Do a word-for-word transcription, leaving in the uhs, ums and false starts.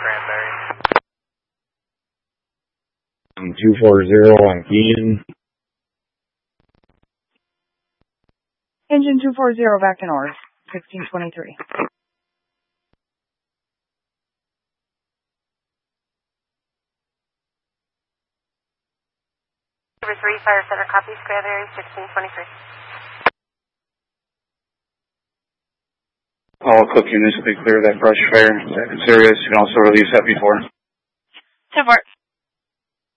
Cranberry. two forty on Keene. Engine two forty back to north, sixteen twenty-three. Number three, Fire Center, copy, Cranberry, sixteen twenty-three. All Cook units will be clear of that brush fire. If it's serious, you can also release that before. ten four.